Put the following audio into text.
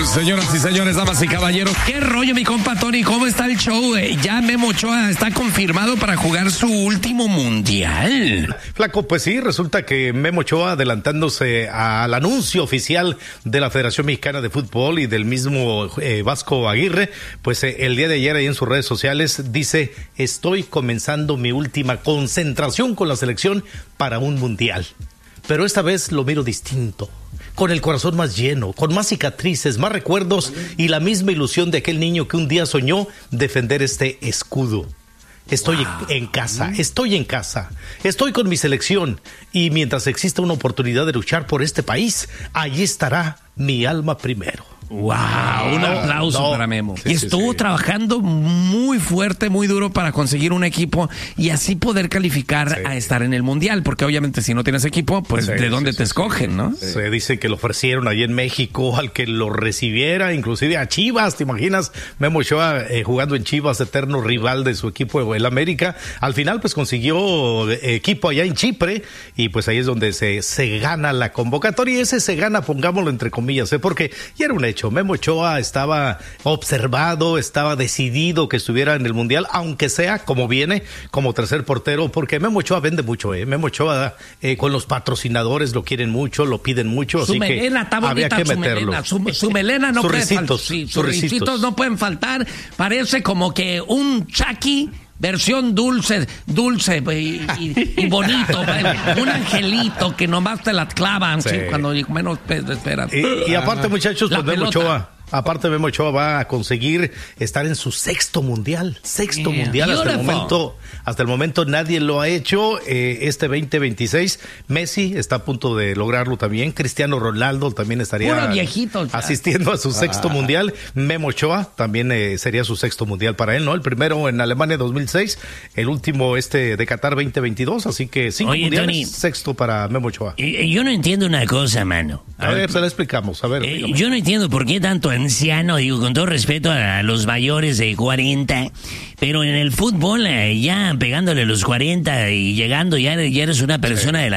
Señoras y señores, damas y caballeros, ¿qué rollo, mi compa Tony? ¿Cómo está el show? Ya Memo Ochoa está confirmado para jugar su último mundial. Flaco, pues sí, resulta que Memo Ochoa, adelantándose al anuncio oficial de la Federación Mexicana de Fútbol y del mismo Vasco Aguirre, pues el día de ayer ahí en sus redes sociales dice: estoy comenzando mi última concentración con la selección para un mundial. Pero esta vez lo miro distinto, con el corazón más lleno, con más cicatrices, más recuerdos y la misma ilusión de aquel niño que un día soñó defender este escudo. Estoy en casa, estoy con mi selección y mientras exista una oportunidad de luchar por este país, allí estará mi alma primero. ¡Wow! Un aplauso para Memo. Sí, y estuvo trabajando muy fuerte, muy duro para conseguir un equipo y así poder calificar a estar en el Mundial, porque obviamente si no tienes equipo, pues ¿de dónde te escogen, no? Se dice que lo ofrecieron allí en México al que lo recibiera, inclusive a Chivas, ¿te imaginas? Memo Ochoa jugando en Chivas, eterno rival de su equipo, el América. Al final pues consiguió equipo allá en Chipre y pues ahí es donde se gana la convocatoria, y ese se gana, pongámoslo entre comillas, porque ya era un hecho. Memo Ochoa estaba observado, estaba decidido que estuviera en el Mundial, aunque sea como viene, como tercer portero, porque Memo Ochoa vende mucho, Memo Ochoa con los patrocinadores lo quieren mucho, lo piden mucho, su así melena, que había que meterlo. Su melena no puede faltar. Sus risitos no pueden faltar. Parece como que un Chucky versión dulce y bonito, un angelito que nomás te la clavan cuando menos esperan. Y aparte, muchachos, pues Memo Ochoa va a conseguir estar en su sexto mundial. Hasta el momento nadie lo ha hecho. Este 2026, Messi está a punto de lograrlo también. Cristiano Ronaldo también estaría asistiendo a su sexto mundial. Memo Ochoa también sería su sexto mundial para él, ¿no? El primero en Alemania 2006, el último de Qatar 2022, así que 5 mundiales, Tony, sexto para Memo Ochoa. Yo no entiendo una cosa, mano. A ver, se la explicamos. A ver, yo no entiendo por qué tanto anciano, digo, con todo respeto a los mayores de 40, pero en el fútbol ya pegándole los 40 y llegando ya eres una persona de la